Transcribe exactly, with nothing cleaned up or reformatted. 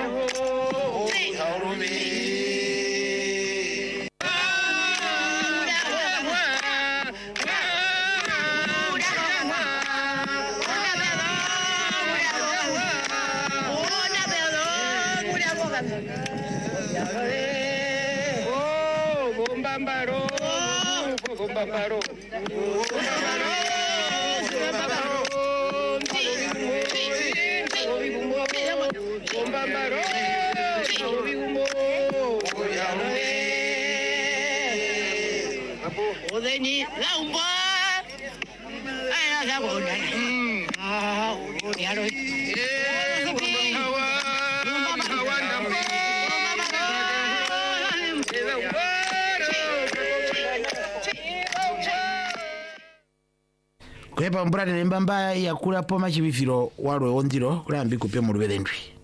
Bombambaro, bombambaro, bombambaro, Odeni laumba, ayah sabona. Ah, udah ada. Kwepa mbrane nembamba ya kula poma chibifiro walwe ondiro kulambi kupya mu lubelendwi.